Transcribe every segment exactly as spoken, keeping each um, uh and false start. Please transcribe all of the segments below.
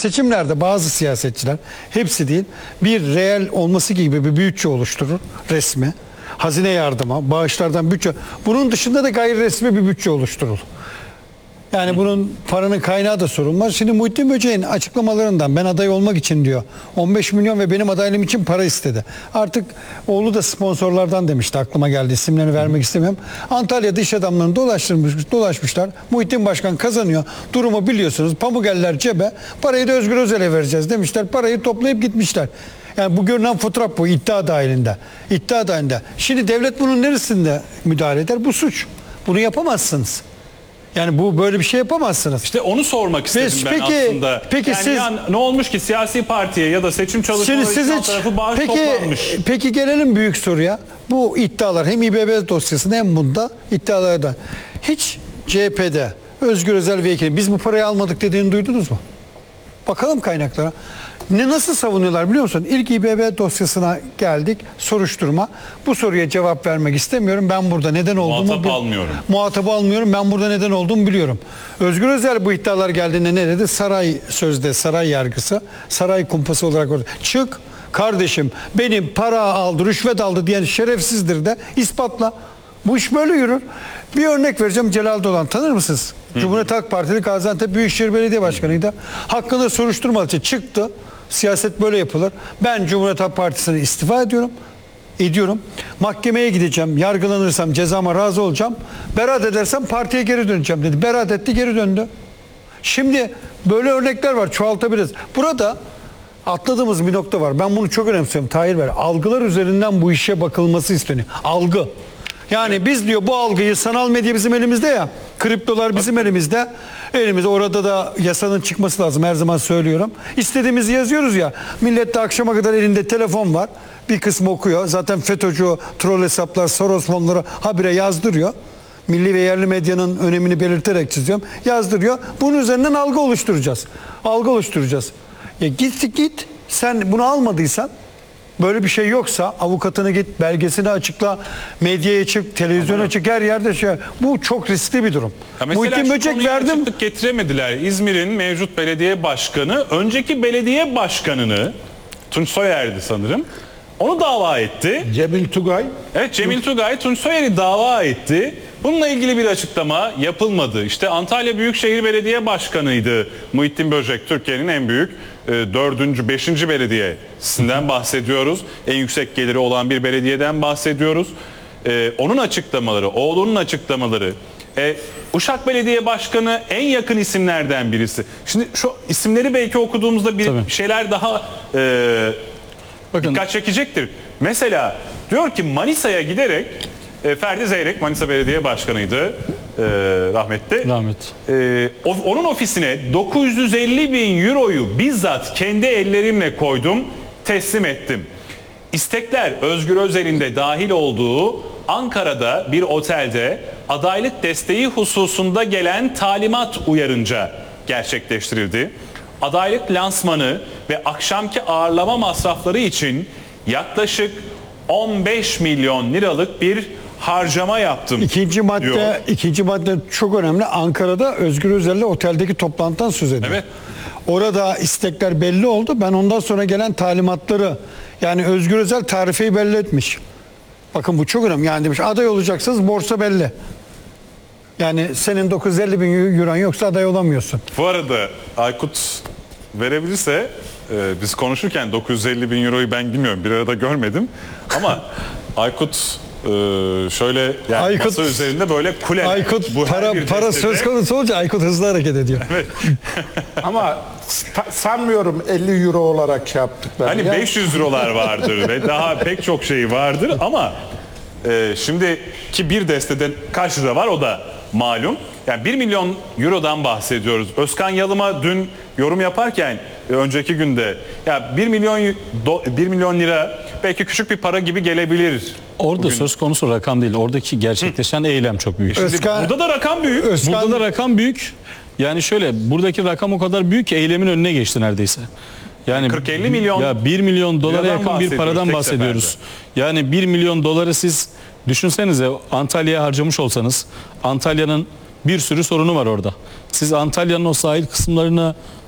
seçimlerde bazı siyasetçiler, hepsi değil, bir reel olması gibi bir bütçe oluşturur resmi. Hazine yardıma, bağışlardan bütçe. Bunun dışında da gayri resmi bir bütçe oluşturur. Yani Hı. bunun paranın kaynağı da sorulmaz. Şimdi Muhittin Böcek'in açıklamalarından ben aday olmak için diyor on beş milyon ve benim adaylığım için para istedi. Artık oğlu da sponsorlardan demişti, aklıma geldi, isimlerini vermek Hı. istemiyorum. Antalya'da iş adamlarını dolaştırmış, dolaşmışlar. Muhittin Başkan kazanıyor. Durumu biliyorsunuz. Pamugeller cebe. Parayı da Özgür Özel'e vereceğiz demişler. Parayı toplayıp gitmişler. Yani bu görünen fotoğraf bu, iddia dahilinde. İddia dahilinde. Şimdi devlet bunun neresinde müdahale eder? Bu suç. Bunu yapamazsınız. Yani bu böyle bir şey yapamazsınız. İşte onu sormak istedim Ve ben peki, aslında. Peki yani siz, ya ne olmuş ki siyasi partiye ya da seçim çalışmaları için tarafı bağış peki, toplanmış. Peki gelelim büyük soruya. Bu iddialar hem İ B B dosyasında hem bunda iddialarda. Hiç C H P'de Özgür Özel vekili biz bu parayı almadık dediğini duydunuz mu? Bakalım kaynaklara. Ne nasıl savunuyorlar biliyor musun? İlk İ B B dosyasına geldik, soruşturma. Bu soruya cevap vermek istemiyorum. Ben burada neden olduğumu... Muhatap almıyorum. Muhatap almıyorum. Ben burada neden olduğumu biliyorum. Özgür Özel bu iddialar geldiğinde ne dedi? Saray sözde, saray yargısı, saray kumpası olarak orada. Çık kardeşim, benim para aldı, rüşvet aldı diyen şerefsizdir de ispatla. Bu iş böyle yürür. Bir örnek vereceğim. Celal Dolan tanır mısınız? Hı. Cumhuriyet Halk Partili Gaziantep Büyükşehir Belediye Başkanı'ydı. Hakkında soruşturma için çıktı. Siyaset böyle yapılır. Ben Cumhuriyet Halk Partisi'ne istifa ediyorum. Ediyorum. Mahkemeye gideceğim. Yargılanırsam cezama razı olacağım. Beraat edersem partiye geri döneceğim dedi. Beraat etti, geri döndü. Şimdi böyle örnekler var. Çoğaltabiliriz. Burada atladığımız bir nokta var. Ben bunu çok önemsiyorum Tahir Bey. Algılar üzerinden bu işe bakılması isteniyor. Algı. Yani biz diyor bu algıyı, sanal medya bizim elimizde ya, kriptolar bizim elimizde. Elimizde, orada da yasanın çıkması lazım, her zaman söylüyorum. İstediğimizi yazıyoruz ya, millet de akşama kadar elinde telefon var. Bir kısmı okuyor. Zaten FETÖ'cü troll hesaplar, Soros fonları habire yazdırıyor. Milli ve yerli medyanın önemini belirterek çiziyorum. Yazdırıyor. Bunun üzerinden algı oluşturacağız. Algı oluşturacağız. Ya git git sen bunu almadıysan, böyle bir şey yoksa avukatını git, belgesini açıkla, medyaya çık, televizyona çık, her yerde şey. Bu çok riskli bir durum. Muhittin Böcek verdim. Açıklık getiremediler. İzmir'in mevcut belediye başkanı önceki belediye başkanını, Tunç Soyer'di sanırım, onu dava etti. Cemil Tugay. Evet, Cemil Tugay Tunç Soyer'i dava etti. Bununla ilgili bir açıklama yapılmadı. İşte Antalya Büyükşehir Belediye Başkanı'ydı Muhittin Böcek. Türkiye'nin en büyük e, dördüncü, beşinci belediyesinden bahsediyoruz. En yüksek geliri olan bir belediyeden bahsediyoruz. E, onun açıklamaları, oğlunun açıklamaları. E, Uşak Belediye Başkanı en yakın isimlerden birisi. Şimdi şu isimleri belki okuduğumuzda bir Tabii. şeyler daha e, dikkat çekecektir. Mesela diyor ki Manisa'ya giderek e, Ferdi Zeyrek, Manisa Belediye Başkanı'ydı, e, rahmetli. Rahmet. E, o, onun ofisine dokuz yüz elli bin euroyu bizzat kendi ellerimle koydum, teslim ettim. İstekler Özgür Özel'in de dahil olduğu Ankara'da bir otelde adaylık desteği hususunda gelen talimat uyarınca gerçekleştirildi. Adaylık lansmanı ve akşamki ağırlama masrafları için yaklaşık on beş milyon liralık bir harcama yaptım. İkinci madde, diyor. ikinci madde çok önemli. Ankara'da Özgür Özel'le oteldeki toplantıdan söz ediyor. Evet. Orada istekler belli oldu. Ben ondan sonra gelen talimatları, yani Özgür Özel tarifeyi belli etmiş. Bakın bu çok önemli. Yani demiş aday olacaksınız, borsa belli. Yani senin dokuz yüz elli bin euron yoksa aday olamıyorsun. Bu arada Aykut verebilirse, e, biz konuşurken dokuz yüz elli bin euroyu ben bilmiyorum, bir arada görmedim. Ama Aykut e, şöyle yani Aykut, masa üzerinde böyle kule. Aykut bu para, para söz konusu olunca Aykut hızlı hareket ediyor. Evet. Ama sanmıyorum elli euro olarak şey yaptıkları. Hani ya. beş yüz eurolar vardır ve daha pek çok şey vardır ama e, şimdiki bir destede kaç lira var o da malum. Yani bir milyon eurodan bahsediyoruz. Özkan Yalım'a dün yorum yaparken e, önceki günde ya bir milyon bir milyon lira belki küçük bir para gibi gelebilir. Orada bugün. Söz konusu rakam değil. Oradaki gerçekleşen Hı. eylem çok büyük. Özkan, burada da rakam büyük. Özkan, burada da rakam büyük. Yani şöyle, buradaki rakam o kadar büyük ki eylemin önüne geçti neredeyse. Yani kırk elli milyon ya bir milyon dolara yakın bir paradan bahsediyoruz. Seferde. Yani bir milyon doları siz düşünsenize, Antalya'ya harcamış olsanız, Antalya'nın bir sürü sorunu var orada. Siz Antalya'nın o sahil kısımlarını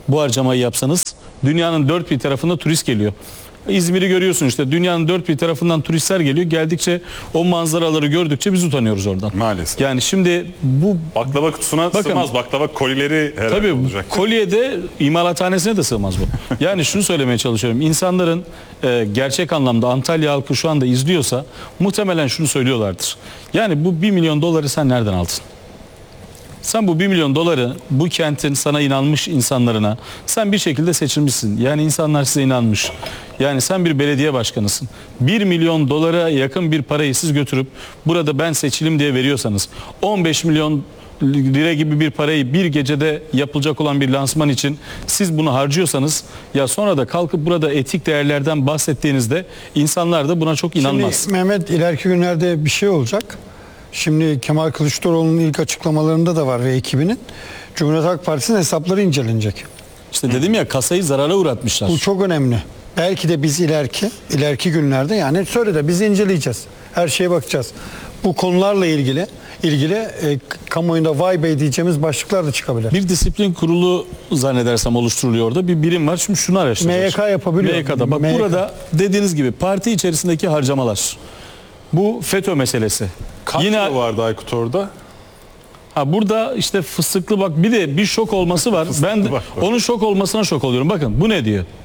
bu harcamayı yapsanız dünyanın dört bir tarafında turist geliyor. İzmir'i görüyorsun işte, dünyanın dört bir tarafından turistler geliyor. Geldikçe o manzaraları gördükçe biz utanıyoruz oradan. Maalesef. Yani şimdi bu Baklava kutusuna Bakın, sığmaz. Baklava kolileri herhalde tabii olacak. kolyede imalathanesine de sığmaz bu. Yani şunu söylemeye çalışıyorum. İnsanların e, gerçek anlamda Antalya halkı şu anda izliyorsa muhtemelen şunu söylüyorlardır. Yani bu bir milyon doları sen nereden aldın? Sen bu bir milyon doları bu kentin sana inanmış insanlarına, sen bir şekilde seçilmişsin. Yani insanlar size inanmış. Yani sen bir belediye başkanısın. bir milyon dolara yakın bir parayı siz götürüp burada ben seçilim diye veriyorsanız, on beş milyon lira gibi bir parayı bir gecede yapılacak olan bir lansman için siz bunu harcıyorsanız, ya sonra da kalkıp burada etik değerlerden bahsettiğinizde insanlar da buna çok inanmaz. Şimdi Mehmet, ileriki günlerde bir şey olacak. Şimdi Kemal Kılıçdaroğlu'nun ilk açıklamalarında da var ve ekibinin. Cumhuriyet Halk Partisi'nin hesapları incelenecek. İşte dedim ya, kasayı zarara uğratmışlar. Bu çok önemli. Belki de biz ileriki ileriki günlerde, yani söyle de biz inceleyeceğiz. Her şeye bakacağız. Bu konularla ilgili ilgili e, kamuoyunda vay bey diyeceğimiz başlıklar da çıkabilir. Bir disiplin kurulu zannedersem oluşturuluyor orada. Bir birim var. Şimdi şunu araştıracağız. M Y K yapabiliyor. M Y K'da. Bak M Y K. burada dediğiniz gibi parti içerisindeki harcamalar. Bu FETÖ meselesi. Kaç Yine lira vardı Aykut orada? ha burada işte fıstıklı, bak bir de bir şok olması var. Ben de, bak, bak. onun şok olmasına şok oluyorum. Bakın bu ne diyor?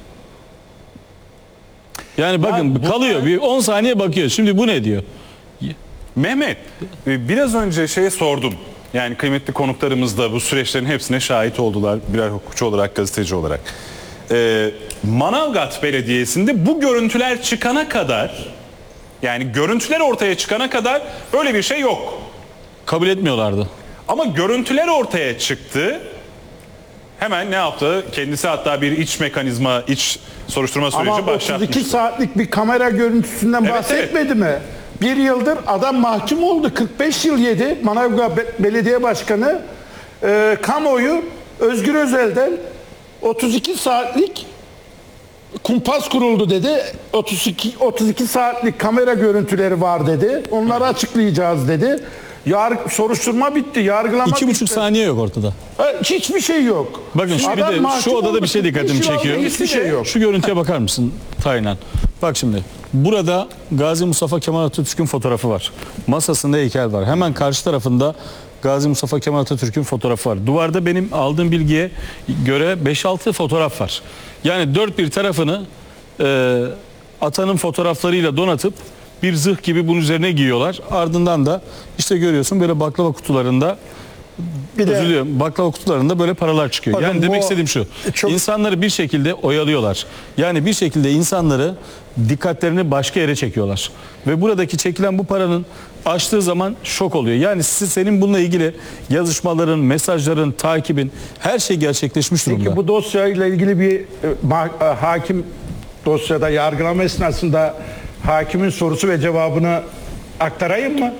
Yani bakın bu- kalıyor. Bir on saniye bakıyor. Şimdi bu ne diyor? Mehmet, e, biraz önce şeye sordum. Yani kıymetli konuklarımız da bu süreçlerin hepsine şahit oldular. Birer hukukçu olarak, gazeteci olarak. Ee, Manavgat Belediyesi'nde bu görüntüler çıkana kadar, yani görüntüler ortaya çıkana kadar böyle bir şey yok. Kabul etmiyorlardı. Ama görüntüler ortaya çıktı. Hemen ne yaptı? Kendisi hatta bir iç mekanizma, iç soruşturma süreci Ama başlatmış. otuz iki saatlik bir kamera görüntüsünden Evet, bahsetmedi mi? Bir yıldır adam mahkum oldu. kırk beş yıl yedi. Manavgat Be- Belediye Başkanı e, kamuoyu Özgür Özel'den otuz iki saatlik kumpas kuruldu dedi. otuz iki otuz iki saatlik kamera görüntüleri var dedi. Onları açıklayacağız dedi. Yar soruşturma bitti. Yargılama İki buçuk bitti. saniye yok ortada. Ha, hiçbir şey yok. Bakın şu, bir Adam de, mahkum şu odada oldu, bir şey kırk beş dikkatimi yıl aldı, çekiyor. Hiçbir şey yok. Şu görüntüye bakar mısın Taylan? Bak şimdi burada Gazi Mustafa Kemal Atatürk'ün fotoğrafı var. Masasında heykel var. Hemen karşı tarafında Gazi Mustafa Kemal Atatürk'ün fotoğrafı var. Duvarda benim aldığım bilgiye göre beş altı fotoğraf var. Yani dört bir tarafını e, atanın fotoğraflarıyla donatıp bir zırh gibi bunun üzerine giyiyorlar. Ardından da işte görüyorsun böyle baklava kutularında, Bir de üzülüyorum, baklava kutularında böyle paralar çıkıyor. Bakın yani demek bu istediğim şu. çok- İnsanları bir şekilde oyalıyorlar. Yani bir şekilde insanları dikkatlerini başka yere çekiyorlar. Ve buradaki çekilen bu paranın açtığı zaman şok oluyor. Yani siz, senin bununla ilgili yazışmaların, mesajların, takibin, her şey gerçekleşmiş durumda. Peki bu dosyayla ilgili bir e, ma- e, hakim dosyada yargılama esnasında hakimin sorusu ve cevabını aktarayım mı?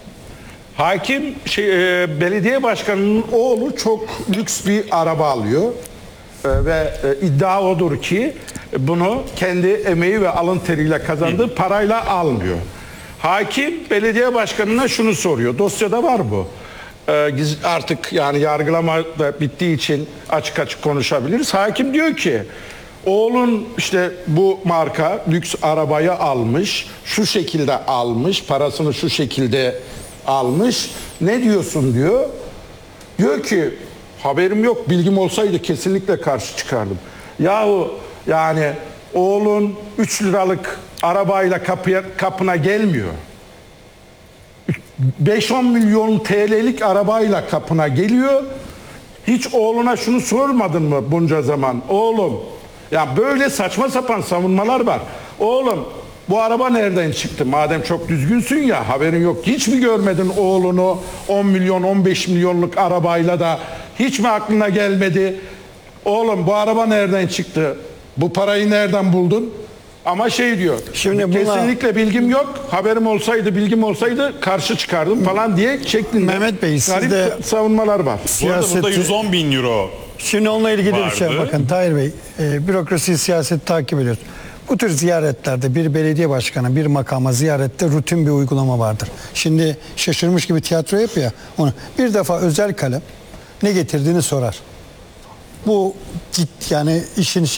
Hakim şey, e, belediye başkanının oğlu çok lüks bir araba alıyor. E, ve e, iddia odur ki bunu kendi emeği ve alın teriyle kazandığı parayla almıyor. Hakim belediye başkanına şunu soruyor. Dosyada var bu. E, giz- artık yani yargılama da bittiği için açık açık konuşabiliriz. Hakim diyor ki oğlun işte bu marka lüks arabayı almış, şu şekilde almış, parasını şu şekilde almış. Ne diyorsun diyor. Diyor ki haberim yok, bilgim olsaydı kesinlikle karşı çıkardım. Yahu yani oğlun üç liralık arabayla kapıya, kapına gelmiyor. beş on milyon T L'lik arabayla kapına geliyor. Hiç oğluna şunu sormadın mı bunca zaman? Oğlum, ya böyle saçma sapan savunmalar var. Oğlum bu araba nereden çıktı? Madem çok düzgünsün ya, haberin yok. Hiç mi görmedin oğlunu on milyon on beş milyonluk arabayla da, hiç mi aklına gelmedi? Oğlum bu araba nereden çıktı? Bu parayı nereden buldun? Ama şey diyor. Şimdi buna- kesinlikle bilgim yok. Haberim olsaydı, bilgim olsaydı karşı çıkardım falan diye şeklinde. Mehmet Bey, siz garip de savunmalar var. Bu arada burada siyaseti, yüz on bin euro. şimdi onunla ilgili bir şey vardı. bakın Tahir Bey, e, bürokrasi, siyaseti takip ediyoruz. Bu tür ziyaretlerde bir belediye başkanı bir makama ziyarette rutin bir uygulama vardır. Şimdi şaşırmış gibi tiyatro yapıyor ya, onu bir defa özel kalem ne getirdiğini sorar. Bu git yani işin